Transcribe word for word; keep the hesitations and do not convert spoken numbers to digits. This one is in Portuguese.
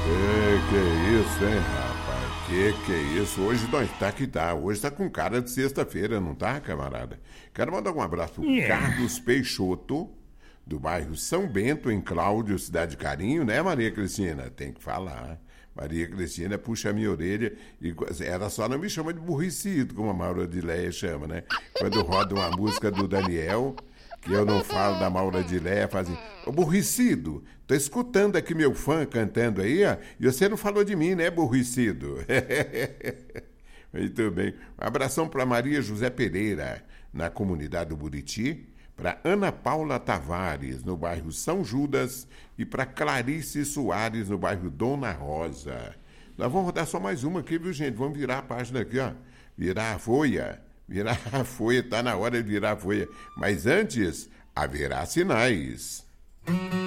Que que é isso, hein, rapaz? Que que é isso? Hoje nós tá que tá. Hoje tá com cara de sexta-feira, não tá, camarada? Quero mandar um abraço pro Yeah. Carlos Peixoto, do bairro São Bento, em Cláudio, Cidade Carinho, né, Maria Cristina? Tem que falar. Maria Cristina puxa a minha orelha e ela só não me chama de burricido, como a Maura de Leia chama, né? Quando roda uma música do Daniel, que eu não falo da Maura de Leia, fazem, ô burricido, tô escutando aqui meu fã cantando aí, ó, e você não falou de mim, né, burricido? Muito bem. Um abração para Maria José Pereira, na comunidade do Buriti, para Ana Paula Tavares, no bairro São Judas, e para Clarice Soares, no bairro Dona Rosa. Nós vamos rodar só mais uma aqui, viu, gente? Vamos virar a página aqui, ó. Virar a folha. Virar a folha, tá na hora de virar a folha. Mas antes, haverá sinais.